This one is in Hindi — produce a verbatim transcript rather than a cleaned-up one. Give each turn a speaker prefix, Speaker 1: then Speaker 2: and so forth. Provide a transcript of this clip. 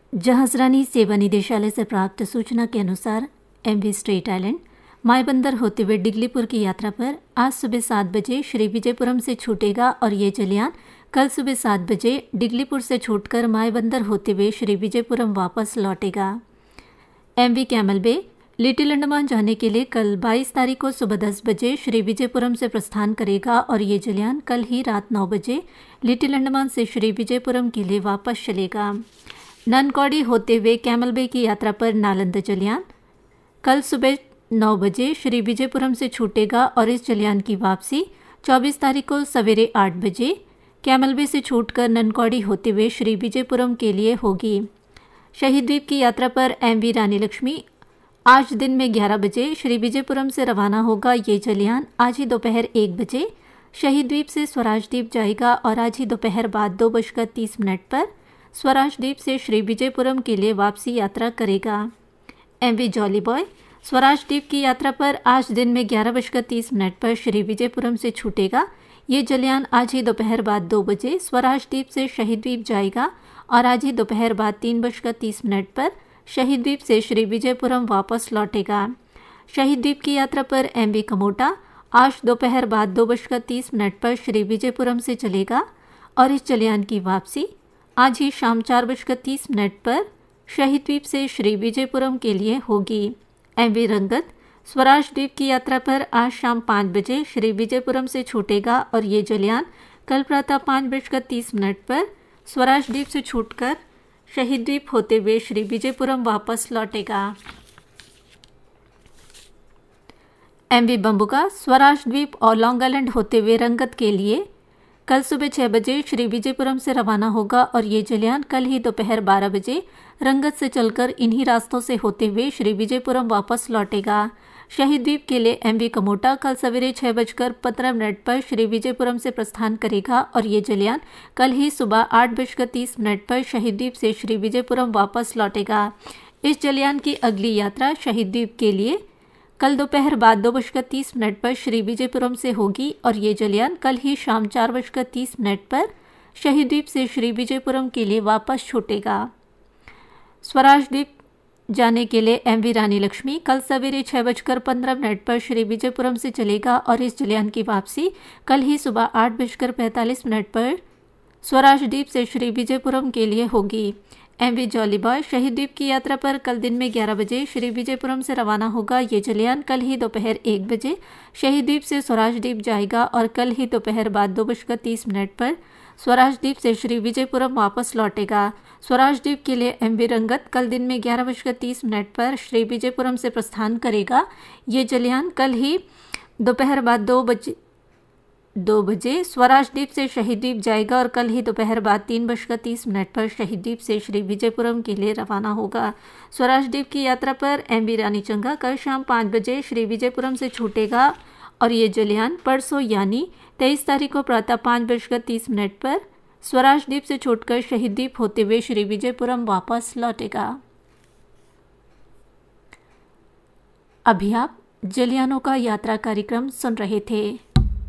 Speaker 1: जहाजरानी सेवा निदेशालय से प्राप्त सूचना के अनुसार एमवी स्ट्रेट आइलैंड मायबंदर होते हुए डिगलीपुर की यात्रा पर आज सुबह सात बजे श्री विजयपुरम से छूटेगा और ये जलयान कल सुबह सात बजे डिगलीपुर से छूटकर मायबंदर होते हुए श्री विजयपुरम वापस लौटेगा। एमवी कैमल बे लिटिल अंडमान जाने के लिए कल बाईस तारीख को सुबह दस बजे श्री विजयपुरम से प्रस्थान करेगा और ये जलयान कल ही रात नौ बजे लिटिल अंडमान से श्री विजयपुरम के लिए वापस चलेगा। ननकौड़ी होते हुए कैमल बे की यात्रा पर नालंदा जलयान कल सुबह नौ बजे श्री विजयपुरम से छूटेगा और इस जलयान की वापसी चौबीस तारीख को सवेरे आठ बजे कैमल बे से छूटकर ननकौड़ी होते हुए श्री विजयपुरम के लिए होगी। शहीद द्वीप की यात्रा पर एमवी रानी लक्ष्मी आज दिन में ग्यारह बजे श्री विजयपुरम से रवाना होगा। ये जलयान आज ही दोपहर एक बजे शहीद द्वीप से स्वराज द्वीप जाएगा और आज ही दोपहर बाद दो बजकर तीस मिनट पर स्वराज द्वीप से श्री विजयपुरम के लिए वापसी यात्रा करेगा। एमवी जॉली बॉय स्वराज द्वीप की यात्रा पर आज दिन में ग्यारह बजकर तीस मिनट पर श्री विजयपुरम से छूटेगा। ये जलयान आज ही दोपहर बाद दो बजे स्वराज द्वीप से शहीद द्वीप जाएगा और आज ही दोपहर बाद तीन बजकर तीस मिनट पर शहीद द्वीप से श्री विजयपुरम वापस लौटेगा। शहीद द्वीप की यात्रा पर एमवी कमोटा आज दोपहर बाद दो बजकर तीस मिनट पर श्री विजयपुरम से चलेगा और इस जलयान की वापसी आज ही शाम चार बजकर तीस मिनट पर शहीद द्वीप से श्री विजयपुरम के लिए होगी। एमवी रंगत स्वराज द्वीप की यात्रा पर आज शाम पाँच बजे श्री विजयपुरम से छूटेगा और ये जलयान कल प्रातः पाँच बजकर तीस मिनट पर स्वराज द्वीप से छूटकर शहीद द्वीप होते हुए श्री विजयपुरम वापस लौटेगा। एमवी बम्बुका स्वराज द्वीप और लॉन्ग आइलैंड होते हुए रंगत के लिए कल सुबह छह बजे श्री विजयपुरम से रवाना होगा और ये जलयान कल ही दोपहर बारह बजे रंगत से चलकर इन्हीं रास्तों से होते हुए श्री विजयपुरम वापस लौटेगा। शहीद द्वीप के लिए एमवी कमोटा कल सवेरे छह बजकर पंद्रह मिनट पर श्री विजयपुरम से प्रस्थान करेगा और ये जलयान कल ही सुबह आठ बजकर तीस मिनट पर शहीद द्वीप से श्री विजयपुरम वापस लौटेगा। इस जलयान की अगली यात्रा शहीद द्वीप के लिए कल दोपहर बाद दो बजकर तीस मिनट पर श्री विजयपुरम से होगी और ये जलयान कल ही शाम चार बजकर तीस मिनट पर शहीद द्वीप से श्री विजयपुरम के लिए वापस छूटेगा। स्वराज द्वीप जाने के लिए एमवी रानी लक्ष्मी कल सवेरे छह बजकर पंद्रह मिनट पर श्री विजयपुरम से चलेगा और इस जलयान की वापसी कल ही सुबह आठ बजकर पैंतालीस मिनट पर स्वराज द्वीप से श्री विजयपुरम के लिए होगी। एमवी जॉली बॉय शहीद द्वीप की यात्रा पर कल दिन में ग्यारह बजे श्री विजयपुरम से रवाना होगा। ये जलयान कल ही दोपहर एक बजे शहीद द्वीप से स्वराज द्वीप जाएगा और कल ही दोपहर बाद दो बजकर तीस मिनट पर स्वराज द्वीप से श्री विजयपुरम वापस लौटेगा। स्वराज द्वीप के लिए एमवी रंगत कल दिन में ग्यारह बजकर तीस मिनट पर श्री विजयपुरम से प्रस्थान करेगा। ये जलयान कल ही दोपहर बाद दो बजे दो बजे स्वराज द्वीप से शहीद द्वीप जाएगा और कल ही दोपहर बाद तीन बजकर तीस मिनट पर शहीद द्वीप से श्री विजयपुरम के लिए रवाना होगा। स्वराज द्वीप की यात्रा पर एमवी रानी चंगा कल शाम पाँच बजे श्री विजयपुरम से छूटेगा और ये जलयान परसों यानी तेईस तारीख को प्रातः पाँच बजकर तीस मिनट पर स्वराज द्वीप से छूटकर शहीद द्वीप होते हुए श्री विजयपुरम वापस लौटेगा। अभी आप जलयानों का यात्रा कार्यक्रम सुन रहे थे।